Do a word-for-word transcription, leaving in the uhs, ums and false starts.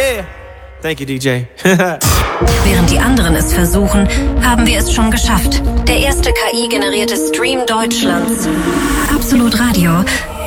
Yeah. Thank you, D J. Während die anderen es versuchen, haben wir es schon geschafft. Der erste K I-generierte Stream Deutschlands. Absolut Radio